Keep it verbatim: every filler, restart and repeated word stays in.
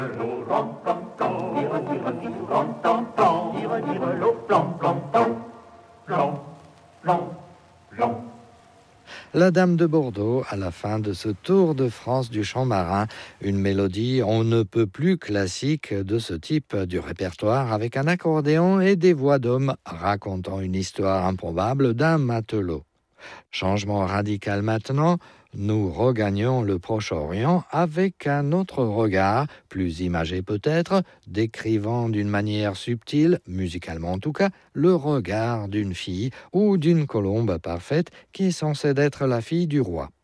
La Dame de Bordeaux, à la fin de ce tour de France du chant marin, une mélodie on ne peut plus classique de ce type du répertoire avec un accordéon et des voix d'hommes racontant une histoire improbable d'un matelot. Changement radical maintenant, nous regagnons le Proche-Orient avec un autre regard, plus imagé peut-être, décrivant d'une manière subtile, musicalement en tout cas, le regard d'une fille ou d'une colombe parfaite qui est censée être la fille du roi.